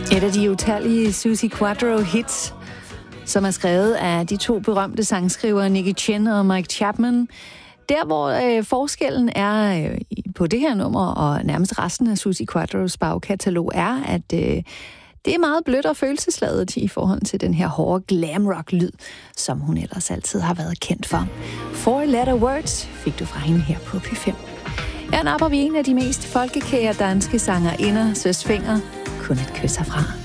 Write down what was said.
Et af de utallige Suzi Quatro hits, som er skrevet af de to berømte sangskrivere Nicky Chinn og Mike Chapman. Der, hvor forskellen er på det her nummer og nærmest resten af Suzi Quatros bagkatalog, er, at det er meget blødt og følelsesladet i forhold til den her hårde glam rock lyd, som hun ellers altid har været kendt for. Four Letter Words fik du fra hende her på P5. Her napper vi en af de mest folkekære danske sangerinder, Søs Fenger, Kun et kys herfra.